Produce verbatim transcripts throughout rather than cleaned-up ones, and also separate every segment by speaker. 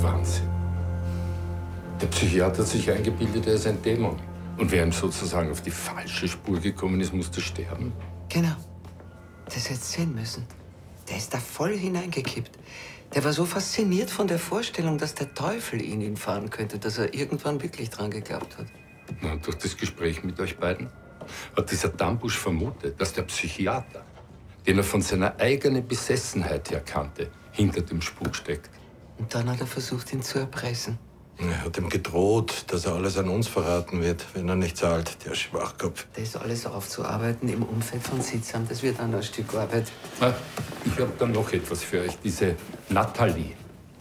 Speaker 1: Wahnsinn. Der Psychiater hat sich eingebildet, er ist ein Dämon. Und wer ihm sozusagen auf die falsche Spur gekommen ist, musste sterben.
Speaker 2: Genau. Das hättest du sehen müssen. Der ist da voll hineingekippt. Der war so fasziniert von der Vorstellung, dass der Teufel in ihn fahren könnte, dass er irgendwann wirklich dran geglaubt hat.
Speaker 1: Na, durch das Gespräch mit euch beiden hat dieser Dambusch vermutet, dass der Psychiater, den er von seiner eigenen Besessenheit her kannte, hinter dem Spuk steckt.
Speaker 2: Und dann hat er versucht, ihn zu erpressen.
Speaker 3: Er hat ihm gedroht, dass er alles an uns verraten wird, wenn er nicht zahlt, der Schwachkopf.
Speaker 2: Das alles aufzuarbeiten im Umfeld von Sitzam, das wird dann ein Stück Arbeit.
Speaker 1: Ah, ich habe dann noch etwas für euch, diese Nathalie.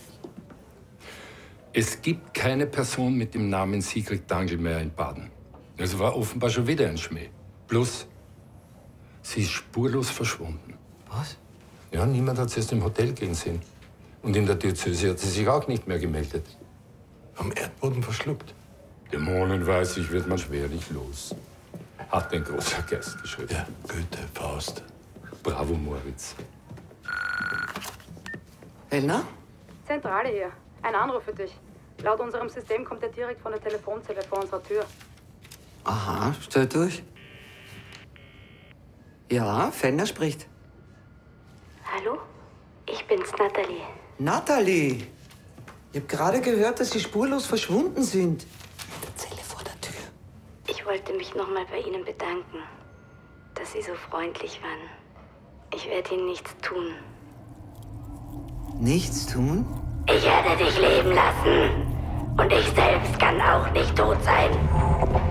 Speaker 1: Es gibt keine Person mit dem Namen Sigrid Dangelmeier in Baden. Es war offenbar schon wieder ein Schmäh. Plus, sie ist spurlos verschwunden.
Speaker 2: Was?
Speaker 1: Ja, niemand hat sie erst im Hotel gehen sehen. Und in der Diözese hat sie sich auch nicht mehr gemeldet.
Speaker 3: Am Erdboden verschluckt.
Speaker 1: Dämonen, weiß ich, wird man schwerlich los. Hat ein großer Geist geschrieben.
Speaker 3: Ja, Goethe, Faust.
Speaker 1: Bravo, Moritz.
Speaker 2: Elna?
Speaker 4: Zentrale hier. Ein Anruf für dich. Laut unserem System kommt er direkt von der Telefonzelle vor unserer Tür.
Speaker 2: Aha, stell durch. Ja, Fenner spricht.
Speaker 5: Hallo? Ich bin's, Nathalie.
Speaker 2: Nathalie! Ich hab gerade gehört, dass Sie spurlos verschwunden sind. In der Zelle vor der Tür.
Speaker 5: Ich wollte mich noch mal bei Ihnen bedanken, dass Sie so freundlich waren. Ich werde Ihnen nichts tun.
Speaker 2: Nichts tun?
Speaker 5: Ich werde dich leben lassen. Und ich selbst kann auch nicht tot sein.